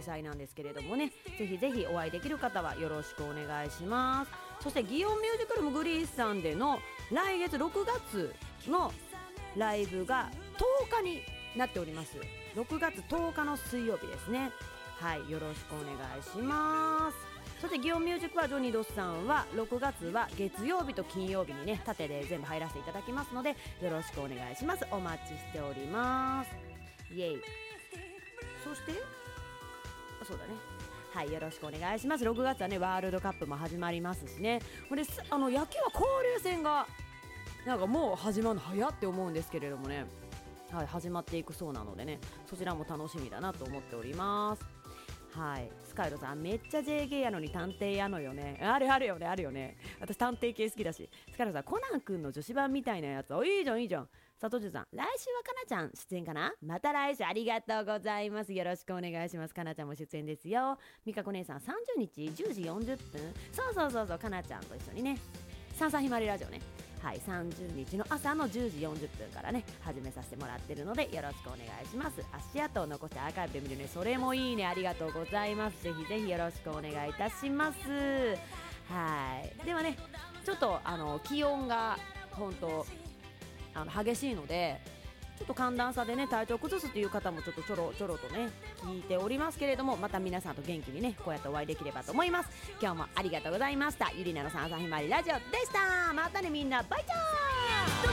催なんですけれどもね、ぜひぜひお会いできる方はよろしくお願いします。そして祇園ミュージックルームグリースさんでの来月6月のライブが10日になっております。6月10日の水曜日ですね。はい、よろしくお願いします。そして祇園ミュージックはジョニードスさんは6月は月曜日と金曜日にね縦で全部入らせていただきますのでよろしくお願いします。お待ちしております。イエイ。そしてそうだね、はい、よろしくお願いします。6月はねワールドカップも始まりますしね。これ野球は交流戦がなんかもう始まるの早って思うんですけれどもね、はい、始まっていくそうなのでね、そちらも楽しみだなと思っております。はい、スカイロさんめっちゃ JK やのに探偵やのよね。あるよねあるよね。私探偵系好きだし。スカイロさんコナン君の女子版みたいなやつ、いいじゃんいいじゃん。佐藤さん来週はかなちゃん出演かな。また来週ありがとうございます。よろしくお願いします。かなちゃんも出演ですよ。みかこ姉さん30日10時40分、そうかなちゃんと一緒にねさんさひまりラジオね、はい、30日の朝の10時40分からね始めさせてもらってるのでよろしくお願いします。足跡を残してアーカイブで見るね、それもいいね、ありがとうございます。ぜひぜひよろしくお願いいたします。はい、ではねちょっと気温が本当激しいのでちょっと寒暖差でね体調崩すっていう方もちょっとちょろとね聞いておりますけれども、また皆さんと元気にねこうやってお会いできればと思います。今日もありがとうございました。ゆりなのさん朝ひまわりラジオでした。またねみんな、バイチャー。